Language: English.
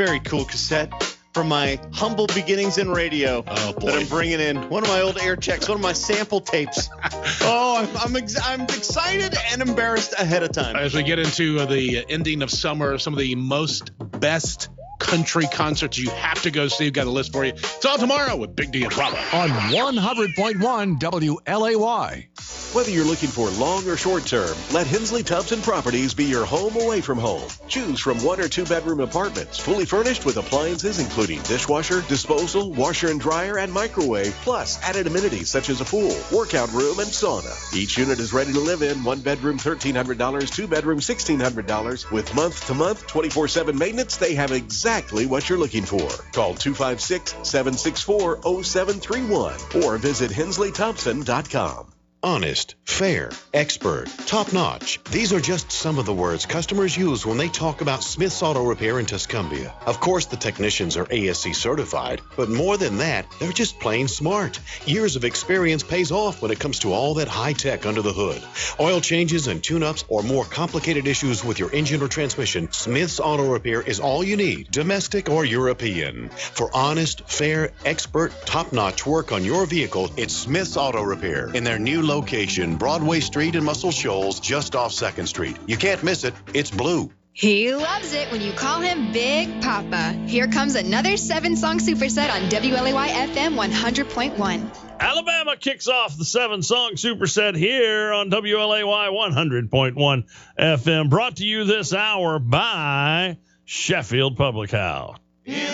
Very cool cassette from my humble beginnings in radio that I'm bringing in. One of my old air checks, one of my sample tapes. I'm excited and embarrassed ahead of time. As we get into the ending of summer, some of the best country concerts you have to go see. We've got a list for you. It's all tomorrow with Big D and Bravo. On 100.1 WLAY. Whether you're looking for long or short term, let Hensley Thompson Properties be your home away from home. Choose from 1 or 2 bedroom apartments, fully furnished with appliances including dishwasher, disposal, washer and dryer, and microwave, plus added amenities such as a pool, workout room, and sauna. Each unit is ready to live in. 1 bedroom, $1,300, 2 bedroom, $1,600. With month-to-month, 24/7 maintenance, they have exactly what you're looking for. Call 256-764-0731 or visit hensleythompson.com. Honest, fair, expert, top-notch. These are just some of the words customers use when they talk about Smith's Auto Repair in Tuscumbia. Of course, the technicians are ASC certified, but more than that, they're just plain smart. Years of experience pays off when it comes to all that high-tech under the hood. Oil changes and tune-ups or more complicated issues with your engine or transmission, Smith's Auto Repair is all you need, domestic or European. For honest, fair, expert, top-notch work on your vehicle, it's Smith's Auto Repair in their new location, Broadway Street in Muscle Shoals, just off 2nd Street. You can't miss it. It's blue. He loves it when you call him Big Papa. Here comes another 7-song superset on WLAY FM 100.1. Alabama kicks off the 7-song superset here on WLAY 100.1 FM. Brought to you this hour by Sheffield Public Health.